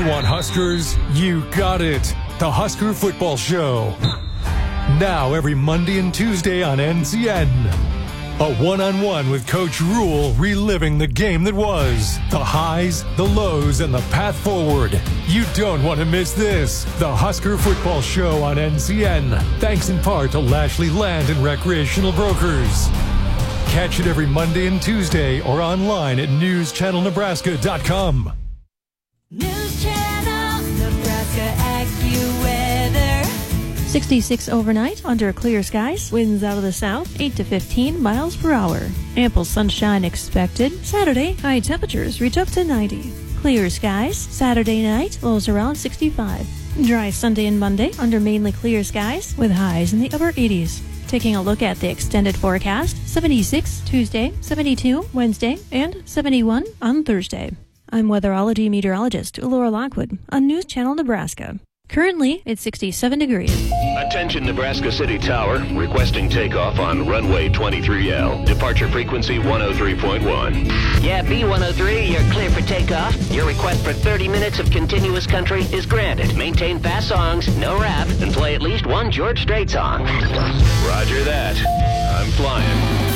You want Huskers? You got it. The Husker Football Show. Now every Monday and Tuesday on NCN. A one-on-one with Coach Rule, reliving the game that was. The highs, the lows, and the path forward. You don't want to miss this. The Husker Football Show on NCN. Thanks in part to Lashley Land and Recreational Brokers. Catch it every Monday and Tuesday or online at newschannelnebraska.com. News Channel Nebraska AccuWeather. 66 overnight under clear skies. Winds out of the south, 8 to 15 miles per hour. Ample sunshine expected. Saturday, high temperatures reach up to 90. Clear skies. Saturday night, lows around 65. Dry Sunday and Monday under mainly clear skies with highs in the upper 80s. Taking a look at the extended forecast, 76 Tuesday, 72 Wednesday, and 71 on Thursday. I'm weatherology meteorologist Laura Lockwood on News Channel Nebraska. Currently, it's 67 degrees. Attention Nebraska City Tower, requesting takeoff on runway 23L. Departure frequency 103.1. Yeah, B103, you're clear for takeoff. Your request for 30 minutes of continuous country is granted. Maintain fast songs, no rap, and play at least one George Strait song. Roger that. I'm flying.